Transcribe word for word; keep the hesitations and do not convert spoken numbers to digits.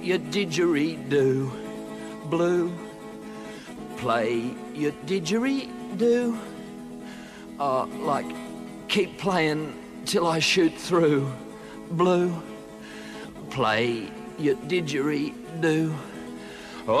your didgeridoo, blue. Play your didgeridoo. Uh, like, keep playing till I shoot through, blue. Play your didgeridoo.